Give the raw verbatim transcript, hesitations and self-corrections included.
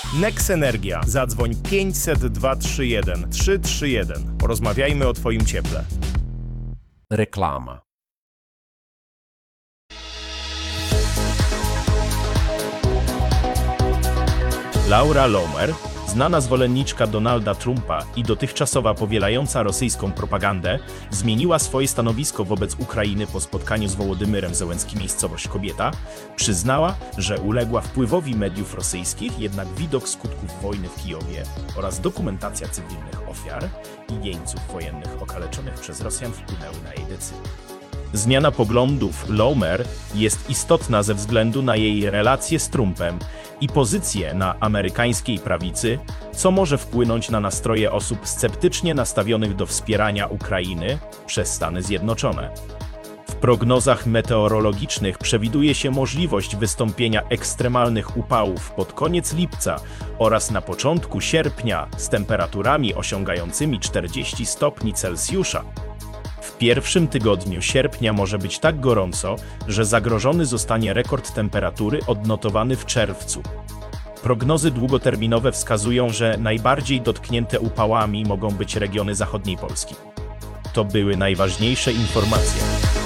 Nex Energia. Zadzwoń pięćset dwa trzy jeden trzy trzy jeden. Porozmawiajmy o Twoim cieple. Reklama. Laura Loomer, znana zwolenniczka Donalda Trumpa i dotychczasowa powielająca rosyjską propagandę, zmieniła swoje stanowisko wobec Ukrainy po spotkaniu z Wołodymyrem Zełenskim. Miejscowość Kobieta przyznała, że uległa wpływowi mediów rosyjskich, jednak widok skutków wojny w Kijowie oraz dokumentacja cywilnych ofiar i jeńców wojennych okaleczonych przez Rosjan wpłynęły na jej decyzję. Zmiana poglądów Loomer jest istotna ze względu na jej relacje z Trumpem i pozycję na amerykańskiej prawicy, co może wpłynąć na nastroje osób sceptycznie nastawionych do wspierania Ukrainy przez Stany Zjednoczone. W prognozach meteorologicznych przewiduje się możliwość wystąpienia ekstremalnych upałów pod koniec lipca oraz na początku sierpnia z temperaturami osiągającymi czterdzieści stopni Celsjusza. W pierwszym tygodniu sierpnia może być tak gorąco, że zagrożony zostanie rekord temperatury odnotowany w czerwcu. Prognozy długoterminowe wskazują, że najbardziej dotknięte upałami mogą być regiony zachodniej Polski. To były najważniejsze informacje.